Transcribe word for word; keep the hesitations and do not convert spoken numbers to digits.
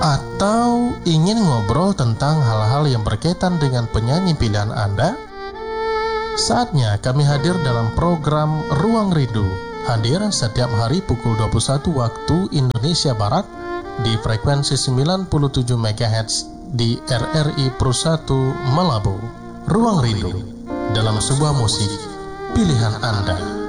Atau ingin ngobrol tentang hal-hal yang berkaitan dengan penyanyi pilihan Anda? Saatnya kami hadir dalam program Ruang Rindu. Hadir setiap hari pukul dua puluh satu waktu Indonesia Barat di frekuensi sembilan puluh tujuh megahertz di R R I Pro satu Malabo. Ruang Rindu dalam sebuah musik pilihan Anda.